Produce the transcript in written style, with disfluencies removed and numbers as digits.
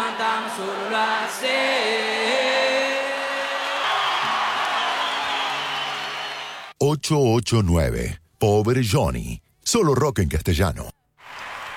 aguantamos solo la sed. 889, Pobre Johnny. Solo rock en castellano.